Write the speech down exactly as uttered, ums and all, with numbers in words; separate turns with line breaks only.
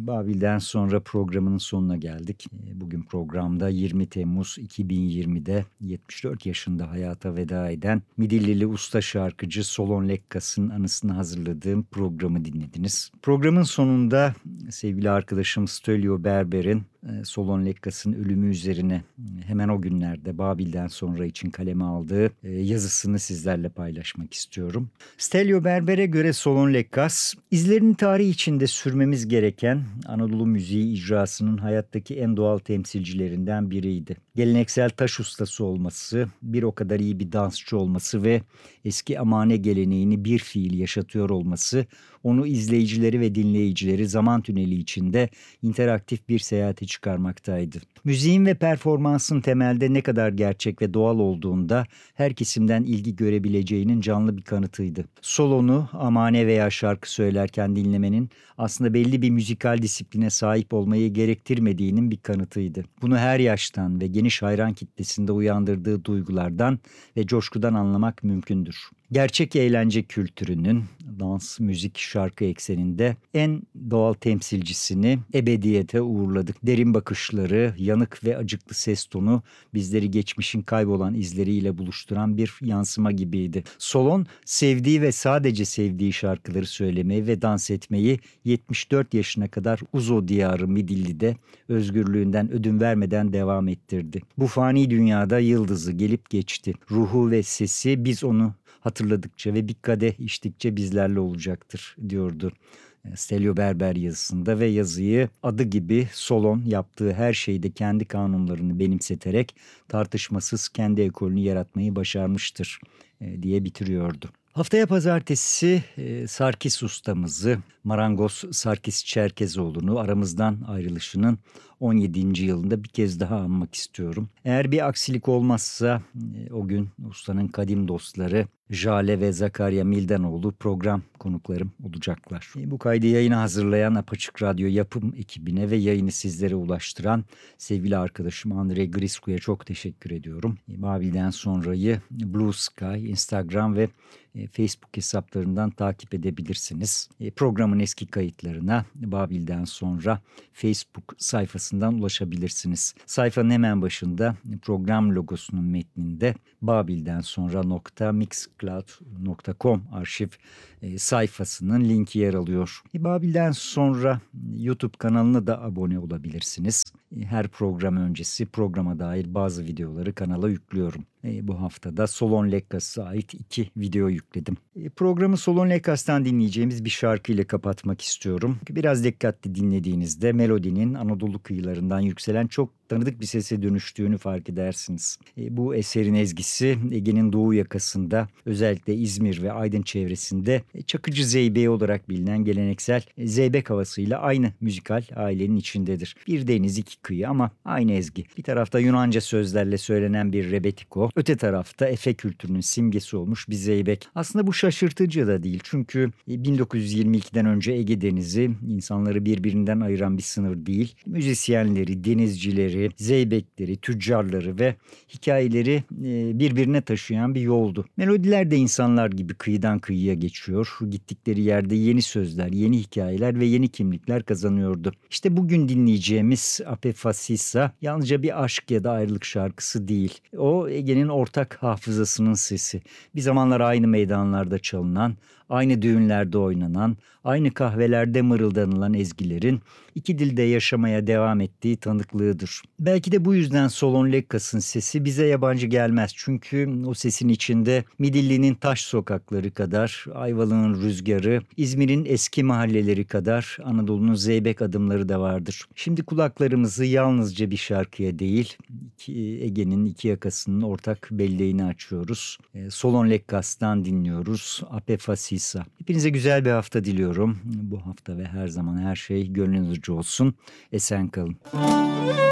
Babil'den sonra programının sonuna geldik. Bugün programda yirmi Temmuz iki bin yirmide yetmiş dört yaşında hayata veda eden Midillili usta şarkıcı Solon Lekkas'ın anısını hazırladığım programı dinlediniz. Programın sonunda sevgili arkadaşım Stelio Berber'in Solon Lekkas'ın ölümü üzerine hemen o günlerde Babil'den sonra için kaleme aldığı yazısını sizlerle paylaşmak istiyorum. Stelio Berber'e göre Solon Lekkas, izlerini tarih içinde sürmemiz gereken Anadolu müziği icrasının hayattaki en doğal temsilcilerinden biriydi. Geleneksel taş ustası olması, bir o kadar iyi bir dansçı olması ve eski amane geleneğini bir fiil yaşatıyor olması, onu izleyicileri ve dinleyicileri zaman tüneli içinde interaktif bir seyahate çıkarmaktaydı. Müziğin ve performansın temelde ne kadar gerçek ve doğal olduğunda her kesimden ilgi görebileceğinin canlı bir kanıtıydı. Solonu amane veya şarkı söylerken dinlemenin aslında belli bir müzikal disipline sahip olmayı gerektirmediğinin bir kanıtıydı. Bunu her yaştan ve geniş hayran kitlesinde uyandırdığı duygulardan ve coşkudan anlamak mümkündür. Gerçek eğlence kültürünün dans, müzik, şarkı ekseninde en doğal temsilcisini ebediyete uğurladık. Derin bakışları, yanık ve acıklı ses tonu bizleri geçmişin kaybolan izleriyle buluşturan bir yansıma gibiydi. Solon sevdiği ve sadece sevdiği şarkıları söylemeyi ve dans etmeyi yetmiş dört yaşına kadar Uzo diyarı Midilli'de özgürlüğünden ödün vermeden devam ettirdi. Bu fani dünyada yıldızı gelip geçti. Ruhu ve sesi biz onu hatırladıkça ve bir kadeh içtikçe bizlerle olacaktır diyordu Stelio Berber yazısında ve yazıyı adı gibi Solon yaptığı her şeyde kendi kanunlarını benimseterek tartışmasız kendi ekolünü yaratmayı başarmıştır diye bitiriyordu. Haftaya pazartesi e, Sarkis ustamızı, marangoz Sarkis Çerkezoğlu'nu aramızdan ayrılışının on yedinci yılında bir kez daha anmak istiyorum. Eğer bir aksilik olmazsa e, o gün ustanın kadim dostları Jale ve Zakarya Mildanoğlu program konuklarım olacaklar. E, bu kaydı yayına hazırlayan Apaçık Radyo yapım ekibine ve yayını sizlere ulaştıran sevgili arkadaşım Andrei Grisku'ya çok teşekkür ediyorum. E, Babil'den sonrayı Blue Sky, Instagram ve Facebook hesaplarından takip edebilirsiniz. Programın eski kayıtlarına Babil'den sonra Facebook sayfasından ulaşabilirsiniz. Sayfanın hemen başında program logosunun metninde babilden sonra nokta mixcloud nokta com arşiv sayfasının linki yer alıyor. Babil'den sonra YouTube kanalına da abone olabilirsiniz. Her program öncesi programa dair bazı videoları kanala yüklüyorum. E, bu haftada Solon Lekkas'a ait iki video yükledim. E, programı Solon Lekkas'tan dinleyeceğimiz bir şarkıyla kapatmak istiyorum. Biraz dikkatli dinlediğinizde melodinin Anadolu kıyılarından yükselen çok tanıdık bir sese dönüştüğünü fark edersiniz. E, bu eserin ezgisi Ege'nin doğu yakasında, özellikle İzmir ve Aydın çevresinde e, Çakıcı Zeybeği olarak bilinen geleneksel e, zeybek havasıyla aynı müzikal ailenin içindedir. Bir deniz iki kıyı ama aynı ezgi. Bir tarafta Yunanca sözlerle söylenen bir rebetiko, öte tarafta Efe kültürünün simgesi olmuş bir zeybek. Aslında bu şaşırtıcı da değil çünkü bin dokuz yüz yirmi ikiden önce Ege Denizi insanları birbirinden ayıran bir sınır değil. Müzisyenleri, denizcileri, zeybekleri, tüccarları ve hikayeleri birbirine taşıyan bir yoldu. Melodiler de insanlar gibi kıyıdan kıyıya geçiyor. Gittikleri yerde yeni sözler, yeni hikayeler ve yeni kimlikler kazanıyordu. İşte bugün dinleyeceğimiz Apefasisa yalnızca bir aşk ya da ayrılık şarkısı değil. O Ege'nin ortak hafızasının sesi. Bir zamanlar aynı meydanlarda çalınan, aynı düğünlerde oynanan, aynı kahvelerde mırıldanılan ezgilerin iki dilde yaşamaya devam ettiği tanıklığıdır. Belki de bu yüzden Solon Lekkas'ın sesi bize yabancı gelmez. Çünkü o sesin içinde Midilli'nin taş sokakları kadar, Ayvalık'ın rüzgarı, İzmir'in eski mahalleleri kadar Anadolu'nun zeybek adımları da vardır. Şimdi kulaklarımızı yalnızca bir şarkıya değil, Ege'nin iki yakasının ortak belleğini açıyoruz. Solon Lekkas'tan dinliyoruz. Apefasisa. Hepinize güzel bir hafta diliyorum. Bu hafta ve her zaman her şey gönlünüzce olsun. Esen kalın.